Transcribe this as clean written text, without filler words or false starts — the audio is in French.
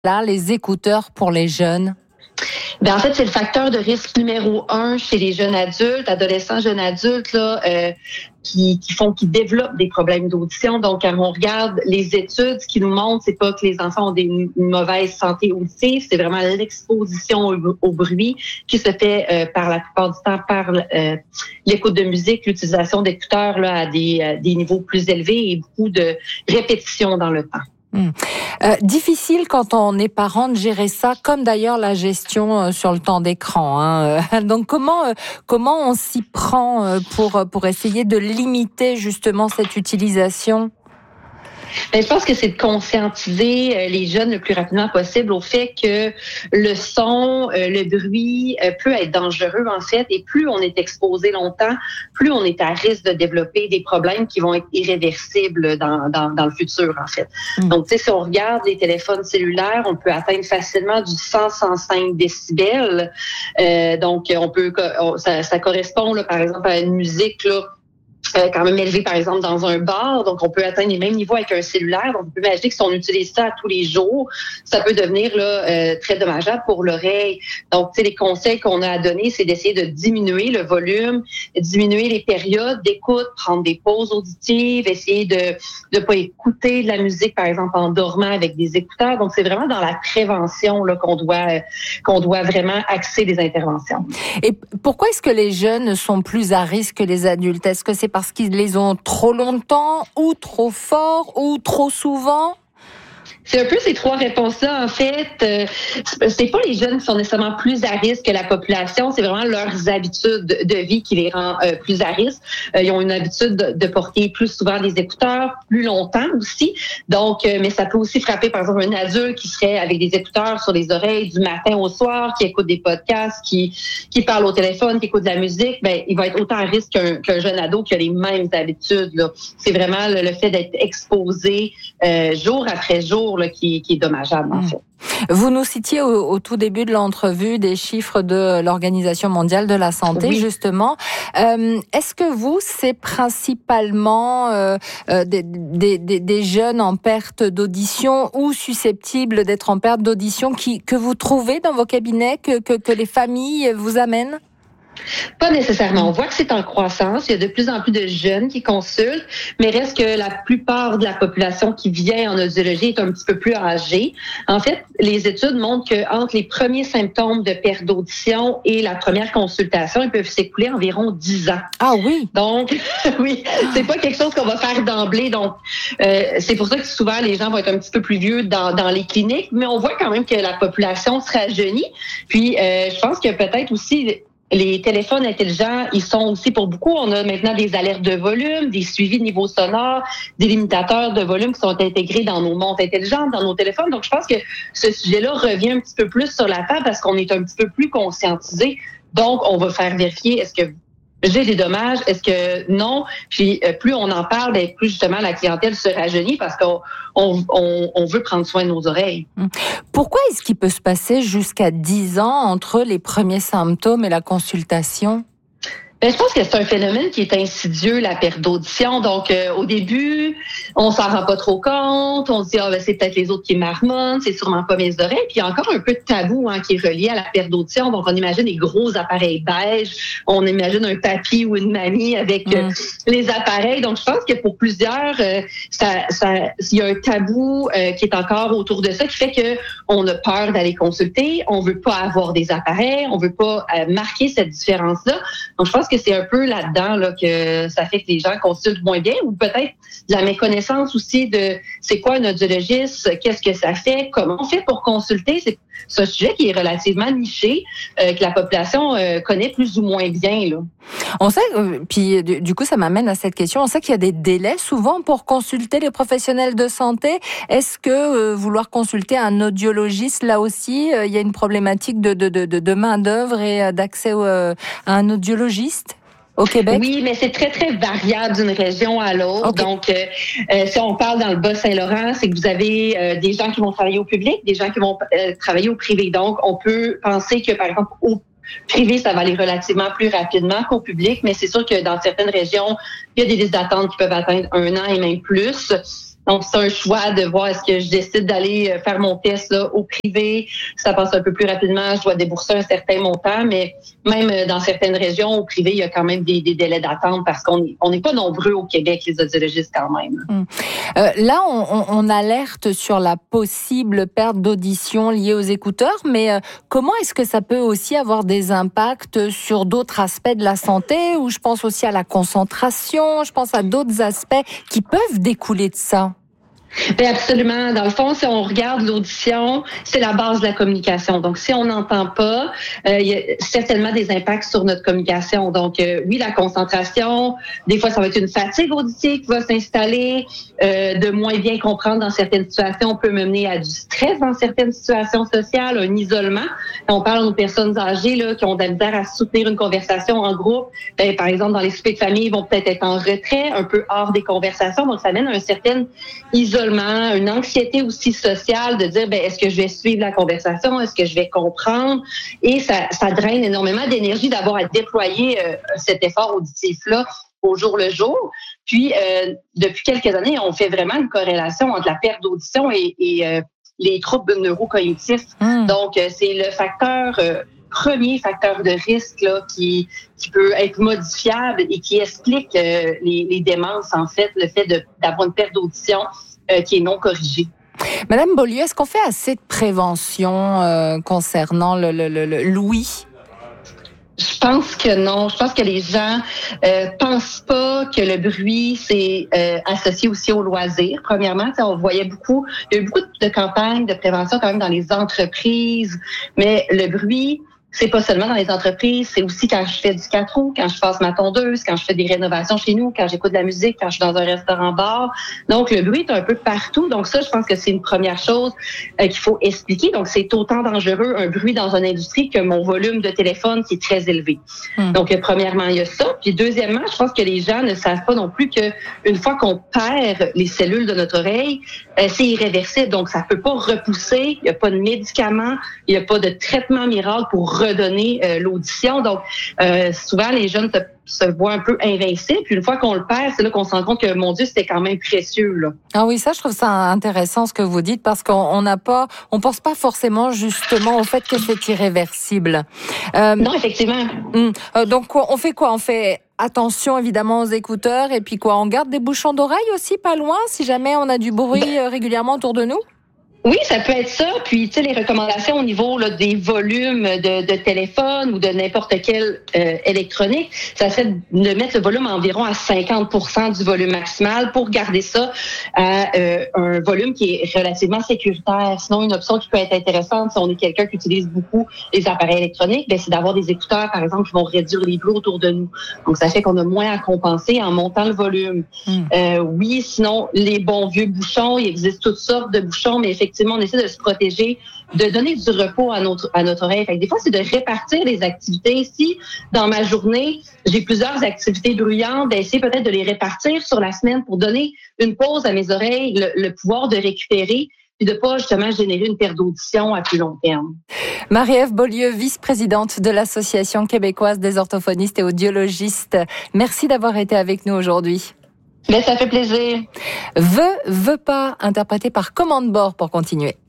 Là, les écouteurs pour les jeunes? En fait, c'est le facteur de risque numéro 1 chez les jeunes adultes, adolescents, jeunes adultes, qui développent des problèmes d'audition. Donc, quand on regarde les études, ce qui nous montre, c'est pas que les enfants ont une mauvaise santé auditive, c'est vraiment l'exposition au bruit qui se fait par la plupart du temps par l'écoute de musique, l'utilisation d'écouteurs à des niveaux plus élevés et beaucoup de répétitions dans le temps. Difficile quand on est parent de gérer ça, comme d'ailleurs la gestion sur le temps d'écran. Donc comment on s'y prend pour essayer de limiter justement cette utilisation? Je pense que c'est de conscientiser les jeunes le plus rapidement possible au fait que le son, le bruit peut être dangereux en fait, et plus on est exposé longtemps, plus on est à risque de développer des problèmes qui vont être irréversibles dans le futur en fait. Donc si on regarde les téléphones cellulaires, on peut atteindre facilement du 100-105 décibels. Donc ça correspond là, par exemple à une musique quand même élevé, par exemple, dans un bar. Donc, on peut atteindre les mêmes niveaux avec un cellulaire. Donc, on peut imaginer que si on utilise ça tous les jours, ça peut devenir très dommageable pour l'oreille. Donc, les conseils qu'on a à donner, c'est d'essayer de diminuer le volume, diminuer les périodes d'écoute, prendre des pauses auditives, essayer de ne pas écouter de la musique, par exemple, en dormant avec des écouteurs. Donc, c'est vraiment dans la prévention qu'on doit vraiment axer les interventions. Et pourquoi est-ce que les jeunes sont plus à risque que les adultes? Est-ce que c'est parce qu'ils les ont trop longtemps, ou trop fort, ou trop souvent? C'est un peu ces trois réponses-là, en fait. C'est pas les jeunes qui sont nécessairement plus à risque que la population, c'est vraiment leurs habitudes de vie qui les rend plus à risque. Ils ont une habitude de porter plus souvent des écouteurs, plus longtemps aussi. Donc, mais ça peut aussi frapper, par exemple, un adulte qui serait avec des écouteurs sur les oreilles du matin au soir, qui écoute des podcasts, qui parle au téléphone, qui écoute de la musique. Il va être autant à risque qu'un jeune ado qui a les mêmes habitudes. C'est vraiment le fait d'être exposé jour après jour qui est dommageable, en fait. Vous nous citiez au tout début de l'entrevue des chiffres de l'Organisation mondiale de la santé, oui. Justement. Est-ce que c'est principalement des jeunes en perte d'audition ou susceptibles d'être en perte d'audition que vous trouvez dans vos cabinets, que les familles vous amènent? Pas nécessairement. On voit que c'est en croissance. Il y a de plus en plus de jeunes qui consultent, mais reste que la plupart de la population qui vient en audiologie est un petit peu plus âgée. En fait, les études montrent qu'entre les premiers symptômes de perte d'audition et la première consultation, ils peuvent s'écouler environ 10 ans. Ah oui? Donc, oui, c'est pas quelque chose qu'on va faire d'emblée. Donc, c'est pour ça que souvent, les gens vont être un petit peu plus vieux dans les cliniques, mais on voit quand même que la population se rajeunit. Puis, je pense que peut-être aussi les téléphones intelligents, ils sont aussi pour beaucoup. On a maintenant des alertes de volume, des suivis de niveau sonore, des limitateurs de volume qui sont intégrés dans nos montres intelligentes, dans nos téléphones. Donc, je pense que ce sujet-là revient un petit peu plus sur la table parce qu'on est un petit peu plus conscientisé. Donc, on va faire vérifier, est-ce que j'ai des dommages, est-ce que non? Puis plus on en parle, plus justement la clientèle se rajeunit parce qu'on veut prendre soin de nos oreilles. Pourquoi est-ce qu'il peut se passer jusqu'à 10 ans entre les premiers symptômes et la consultation? Je pense que c'est un phénomène qui est insidieux, la perte d'audition. Donc, au début, on s'en rend pas trop compte. On se dit, c'est peut-être les autres qui marmonnent, c'est sûrement pas mes oreilles. Puis, il y a encore un peu de tabou qui est relié à la perte d'audition. Donc, on imagine des gros appareils beige. On imagine un papy ou une mamie avec les appareils. Donc, je pense que pour plusieurs, il y a un tabou qui est encore autour de ça, qui fait que on a peur d'aller consulter. On veut pas avoir des appareils. On veut pas marquer cette différence-là. Donc, je pense que c'est un peu là-dedans que ça fait que les gens consultent moins bien, ou peut-être de la méconnaissance aussi de c'est quoi un audiologiste, qu'est-ce que ça fait, comment on fait pour consulter. C'est un sujet qui est relativement niché, que la population connaît plus ou moins bien. Là. On sait, puis du coup ça m'amène à cette question, on sait qu'il y a des délais souvent pour consulter les professionnels de santé. Est-ce que vouloir consulter un audiologiste, là aussi, il y a une problématique de main-d'œuvre et d'accès à un audiologiste au Québec? Oui, mais c'est très, très variable d'une région à l'autre. Okay. Donc, si on parle dans le Bas-Saint-Laurent, c'est que vous avez des gens qui vont travailler au public, des gens qui vont travailler au privé. Donc, on peut penser que, par exemple, au privé, ça va aller relativement plus rapidement qu'au public, mais c'est sûr que dans certaines régions, il y a des listes d'attente qui peuvent atteindre 1 an et même plus. Donc, c'est un choix de voir est-ce que je décide d'aller faire mon test là, au privé. Ça passe un peu plus rapidement. Je dois débourser un certain montant, mais même dans certaines régions, au privé, il y a quand même des délais d'attente parce qu'on n'est pas nombreux au Québec, les audiologistes quand même. Là, on alerte sur la possible perte d'audition liée aux écouteurs, mais comment est-ce que ça peut aussi avoir des impacts sur d'autres aspects de la santé, ou je pense aussi à la concentration, je pense à d'autres aspects qui peuvent découler de ça? Bien, absolument. Dans le fond, si on regarde l'audition, c'est la base de la communication. Donc, si on n'entend pas, il y a certainement des impacts sur notre communication. Donc, oui, la concentration, des fois, ça va être une fatigue auditive qui va s'installer, de moins bien comprendre dans certaines situations, peut mener à du stress dans certaines situations sociales, un isolement. On parle aux personnes âgées là, qui ont de la misère à soutenir une conversation en groupe. Bien, par exemple, dans les soupers de famille, ils vont peut-être être en retrait, un peu hors des conversations. Donc, ça amène à un certain isolement, une anxiété aussi sociale de dire, est-ce que je vais suivre la conversation? Est-ce que je vais comprendre? Et ça draine énormément d'énergie d'avoir à déployer cet effort auditif-là au jour le jour. Puis, depuis quelques années, on fait vraiment une corrélation entre la perte d'audition et les troubles neurocognitifs. Donc, c'est le facteur... premier facteur de risque là, qui peut être modifiable et qui explique les démences, en fait, le fait d'avoir une perte d'audition qui est non corrigée. Madame Beaulieu, est-ce qu'on fait assez de prévention concernant l'ouïe? Je pense que non. Je pense que les gens pensent pas que le bruit c'est associé aussi au loisir. Premièrement, on voyait il y a eu beaucoup de campagnes de prévention quand même dans les entreprises, mais le bruit, c'est pas seulement dans les entreprises, c'est aussi quand je fais du 4 roues, quand je passe ma tondeuse, quand je fais des rénovations chez nous, quand j'écoute de la musique, quand je suis dans un restaurant-bar. Donc, le bruit est un peu partout. Donc, ça, je pense que c'est une première chose qu'il faut expliquer. Donc, c'est autant dangereux un bruit dans une industrie que mon volume de téléphone qui est très élevé. Donc, premièrement, il y a ça. Puis, deuxièmement, je pense que les gens ne savent pas non plus que une fois qu'on perd les cellules de notre oreille, c'est irréversible. Donc, ça peut pas repousser. Il n'y a pas de médicaments. Il n'y a pas de traitement miracle pour redonner l'audition. Donc, souvent, les jeunes se voient un peu invincibles. Puis une fois qu'on le perd, c'est là qu'on se rend compte que, mon Dieu, c'était quand même précieux, là. Ah oui, ça, je trouve ça intéressant ce que vous dites, parce qu'on pense pas forcément justement au fait que c'est irréversible. Non, effectivement. Donc, on fait quoi? On fait attention évidemment aux écouteurs, et puis quoi? On garde des bouchons d'oreille aussi pas loin si jamais on a du bruit régulièrement autour de nous? Oui, ça peut être ça. Puis, tu sais, les recommandations au niveau là, des volumes de téléphone ou de n'importe quel électronique, ça serait de mettre le volume environ à 50% du volume maximal pour garder ça à un volume qui est relativement sécuritaire. Sinon, une option qui peut être intéressante si on est quelqu'un qui utilise beaucoup les appareils électroniques, c'est d'avoir des écouteurs, par exemple, qui vont réduire les bruits autour de nous. Donc, ça fait qu'on a moins à compenser en montant le volume. Oui, sinon, les bons vieux bouchons, il existe toutes sortes de bouchons, mais effectivement, on essaie de se protéger, de donner du repos à notre oreille. Fait que des fois, c'est de répartir les activités. Si, dans ma journée, j'ai plusieurs activités bruyantes, d'essayer peut-être de les répartir sur la semaine pour donner une pause à mes oreilles, le pouvoir de récupérer, puis de pas justement générer une perte d'audition à plus long terme. Marie-Ève Beaulieu, vice-présidente de l'Association québécoise des orthophonistes et audiologistes. Merci d'avoir été avec nous aujourd'hui. Mais ça fait plaisir. Veut pas, interprété par Commande Bord pour continuer.